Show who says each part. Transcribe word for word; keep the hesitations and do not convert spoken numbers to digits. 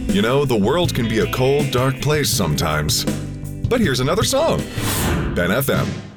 Speaker 1: You know, the world can be a cold, dark place sometimes. But here's another song. Ben F M.